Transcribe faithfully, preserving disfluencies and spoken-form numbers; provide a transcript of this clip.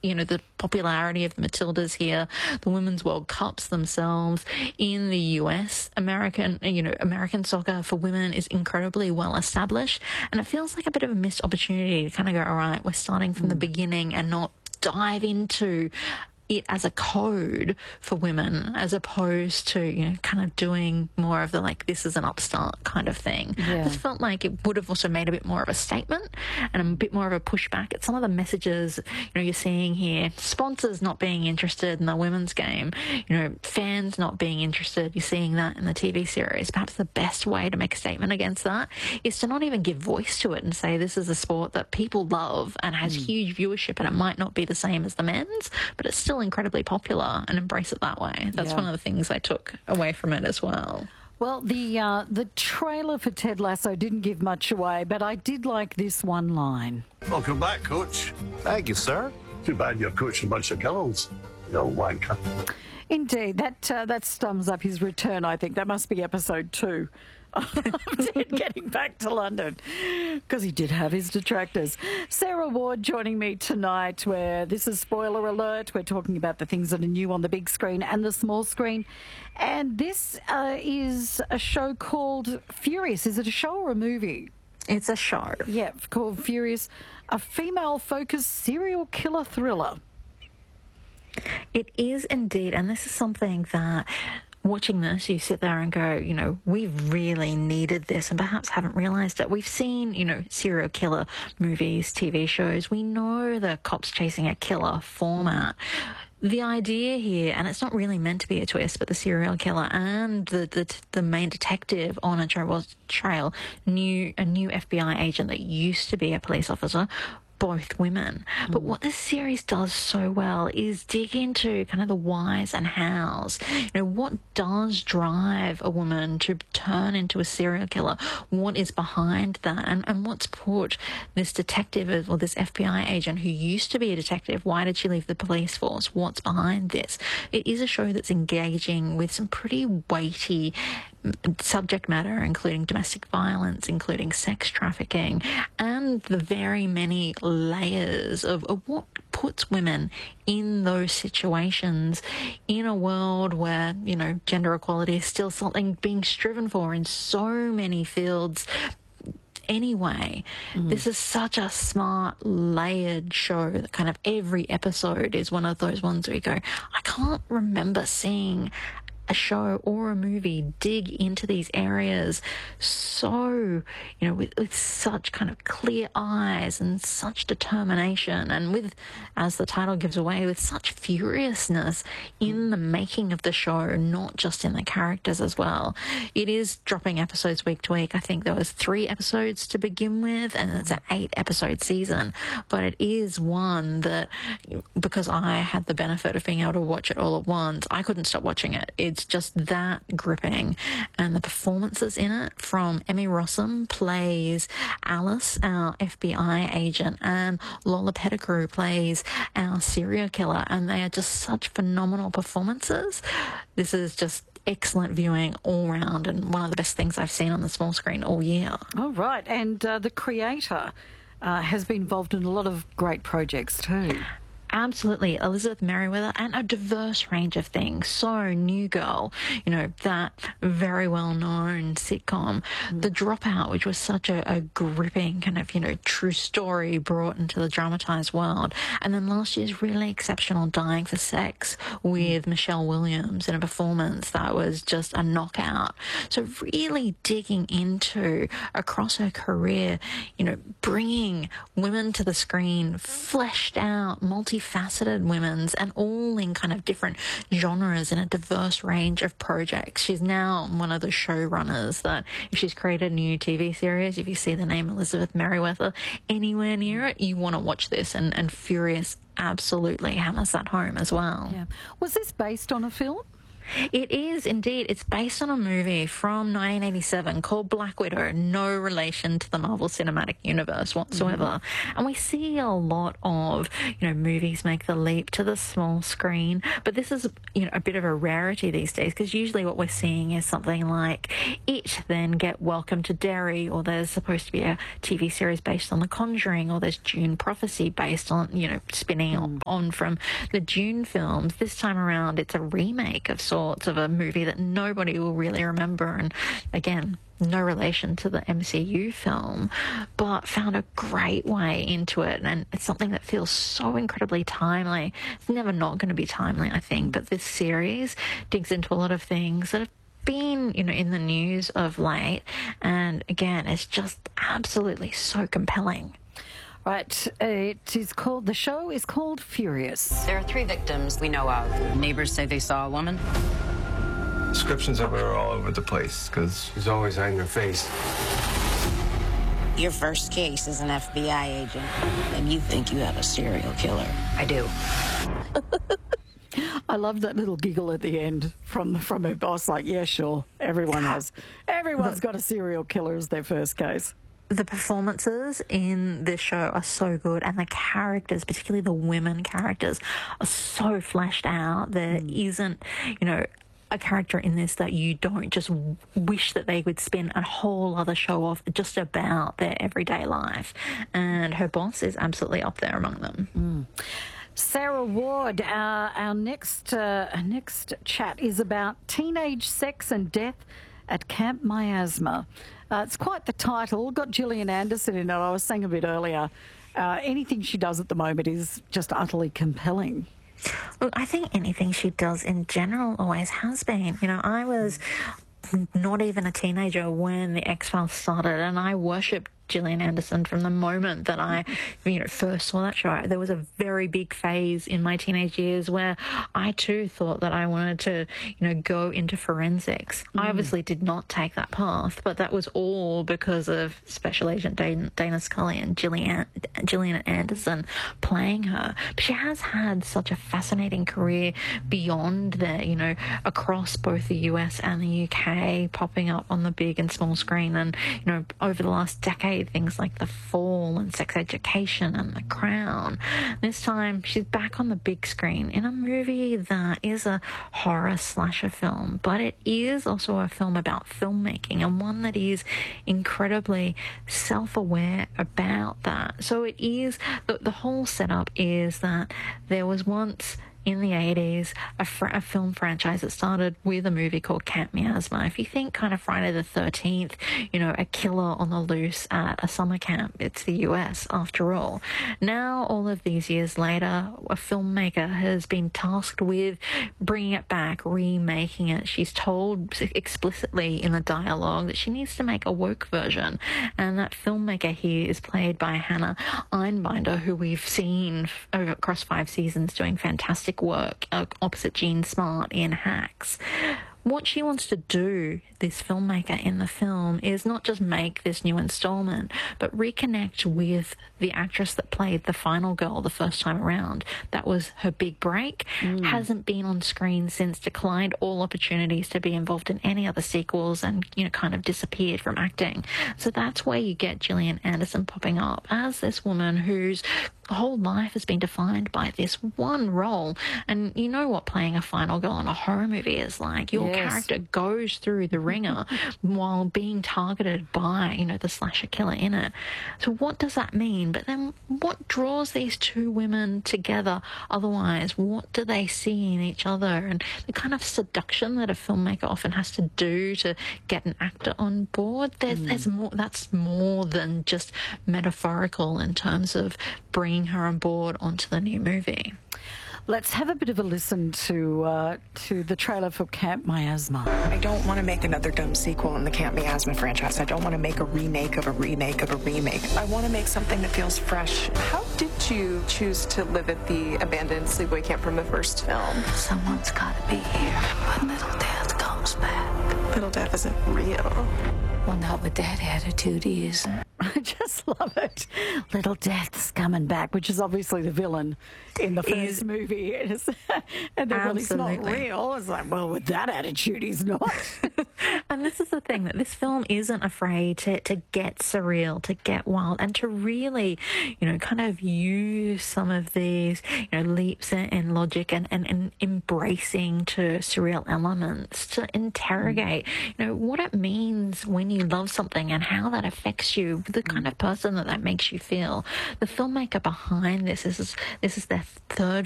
you know, the popularity of the Matildas here, the Women's World Cups themselves in the U S. American, you know, American soccer for women is incredibly well established, and it feels like a bit of a missed opportunity to kind of go, all right, we're starting from mm. the beginning and not dive into it as a code for women, as opposed to, you know, kind of doing more of the, like, this is an upstart kind of thing. Yeah. I felt like it would have also made a bit more of a statement and a bit more of a pushback at some of the messages, you know, you're seeing here. Sponsors not being interested in the women's game, you know, fans not being interested. You're seeing that in the T V series. Perhaps the best way to make a statement against that is to not even give voice to it and say this is a sport that people love and has mm. huge viewership, and it might not be the same as the men's, but it's still incredibly popular, and embrace it that way. That's yeah. one of the things I took away from it as well. Well, the uh, the trailer for Ted Lasso didn't give much away, but I did like this one line. Welcome back, Coach. Thank you, sir. Too bad you're coaching a bunch of girls, you old wanker. Indeed, that uh, that sums up his return, I think. That must be episode two of Ted getting back to London, because he did have his detractors. Sarah Ward joining me tonight, where this is spoiler alert. We're talking about the things that are new on the big screen and the small screen. And this uh, is a show called Furious. Is it a show or a movie? It's a show. Yeah, called Furious, a female-focused serial killer thriller. It is indeed, and this is something that, watching this, you sit there and go, you know, we really needed this, and perhaps haven't realised it. We've seen, you know, serial killer movies, T V shows. We know the cops chasing a killer format. The idea here, and it's not really meant to be a twist, but the serial killer and the the, the main detective on a trail, trail knew a new F B I agent that used to be a police officer, both women. Mm. But what this series does so well is dig into kind of the whys and hows. You know, what does drive a woman to turn into a serial killer? What is behind that? And, and what's put this detective, or this F B I agent who used to be a detective, why did she leave the police force? What's behind this? It is a show that's engaging with some pretty weighty subject matter, including domestic violence, including sex trafficking, and the very many layers of, of what puts women in those situations in a world where, you know, gender equality is still something being striven for in so many fields. Anyway, mm. this is such a smart, layered show that kind of every episode is one of those ones where you go, I can't remember seeing a show or a movie dig into these areas so, you know, with, with such kind of clear eyes and such determination, and with, as the title gives away, with such furiousness in the making of the show, not just in the characters as well. It is dropping episodes week to week. I think there was three episodes to begin with, and it's an eight episode season, but it is one that, because I had the benefit of being able to watch it all at once, I couldn't stop watching it. It's just that gripping, and the performances in it from Emmy Rossum plays Alice, our F B I agent, and Lola Pettigrew plays our serial killer, and they are just such phenomenal performances. This is just excellent viewing all round, and one of the best things I've seen on the small screen all year. All right, and uh, the creator uh, has been involved in a lot of great projects too. Absolutely. Elizabeth Merriweather, and a diverse range of things. So, New Girl, you know, that very well-known sitcom. Mm. The Dropout, which was such a, a gripping kind of, you know, true story brought into the dramatised world. And then last year's really exceptional Dying for Sex with mm. Michelle Williams in a performance that was just a knockout. So really digging into, across her career, you know, bringing women to the screen, fleshed out, multi faceted women's, and all in kind of different genres in a diverse range of projects. She's now one of the showrunners that, if she's created a new T V series, if you see the name Elizabeth Merriweather anywhere near it, you want to watch this, and, and Furious absolutely hammers that home as well. Yeah. Was this based on a film? It is indeed. It's based on a movie from nineteen eighty-seven called Black Widow, no relation to the Marvel Cinematic Universe whatsoever. Mm-hmm. And we see a lot of, you know, movies make the leap to the small screen, but this is, you know, a bit of a rarity these days, because usually what we're seeing is something like It, then get Welcome to Derry, or there's supposed to be a T V series based on The Conjuring, or there's Dune Prophecy based on, you know, spinning mm. on from the Dune films. This time around, it's a remake of sorts of a movie that nobody will really remember, and again, no relation to the M C U film, but found a great way into it, and it's something that feels so incredibly timely. It's never not going to be timely, I think, but this series digs into a lot of things that have been, you know, in the news of late, and again, it's just absolutely so compelling. Right, it is called, the show is called Furious. There are three victims we know of. Neighbors say they saw a woman. Descriptions of her are all over the place because she's always hiding her face. Your first case is an F B I agent, and you think you have a serial killer. I do. I love that little giggle at the end from from her boss, like, yeah, sure, everyone has. Everyone's got a serial killer as their first case. The performances in this show are so good, and the characters, particularly the women characters, are so fleshed out. There mm. isn't, you know, a character in this that you don't just wish that they would spin a whole other show off just about their everyday life. And her boss is absolutely up there among them. Mm. Sarah Ward, our, our next uh, our next chat is about teenage sex and death at Camp Miasma. Uh, it's quite the title. Got Gillian Anderson in it. I was saying a bit earlier. Uh, anything she does at the moment is just utterly compelling. Look, I think anything she does in general always has been. You know, I was not even a teenager when the X-Files started, and I worshipped Gillian Anderson from the moment that I, you know, first saw that show. There was a very big phase in my teenage years where I too thought that I wanted to, you know, go into forensics. Mm. I obviously did not take that path, but that was all because of Special Agent Dana, Dana Scully and Gillian, Gillian Anderson playing her. But she has had such a fascinating career beyond that, you know, across both the U S and the U K, popping up on the big and small screen. And, you know, over the last decade, things like The Fall and Sex Education and The Crown. This time, she's back on the big screen in a movie that is a horror slasher film, but it is also a film about filmmaking, and one that is incredibly self-aware about that. So it is, the, the whole setup is that there was once in the eighties, a, fr- a film franchise that started with a movie called Camp Miasma. If you think kind of Friday the thirteenth, you know, a killer on the loose at a summer camp, it's the U S after all. Now, all of these years later, a filmmaker has been tasked with bringing it back, remaking it. She's told explicitly in the dialogue that she needs to make a woke version. And that filmmaker here is played by Hannah Einbinder, who we've seen over across five seasons doing fantastic work uh, opposite Jean Smart in Hacks. What she wants to do, this filmmaker in the film, is not just make this new installment, but reconnect with the actress that played the final girl the first time around. That was her big break. Mm. Hasn't been on screen since, declined all opportunities to be involved in any other sequels, and, you know, kind of disappeared from acting. So that's where you get Gillian Anderson popping up as this woman whose whole life has been defined by this one role. And you know what playing a final girl in a horror movie is like. Your yes. character goes through the ringer while being targeted by, you know, the slasher killer in it. So what does that mean? But then what draws these two women together otherwise? What do they see in each other? And the kind of seduction that a filmmaker often has to do to get an actor on board, there's, mm. there's more, that's more than just metaphorical in terms of bringing her on board onto the new movie. Let's have a bit of a listen to uh, to the trailer for Camp Miasma. I don't want to make another dumb sequel in the Camp Miasma franchise. I don't want to make a remake of a remake of a remake. I want to make something that feels fresh. How did you choose to live at the abandoned sleepaway camp from the first film? Someone's got to be here when Little Death comes back. Little Death isn't real. Well, not with that attitude he is. I just love it. Little Death's coming back, which is obviously the villain in the first Is- movie. It is, and then when he's not Absolutely. real, it's like, well, with that attitude, he's not. And this is the thing, that this film isn't afraid to, to get surreal, to get wild, and to really, you know, kind of use some of these, you know, leaps in, in logic and, and, and embracing to surreal elements to interrogate, you know, what it means when you love something and how that affects you, the kind of person that that makes you feel. The filmmaker behind this, this is, this is their third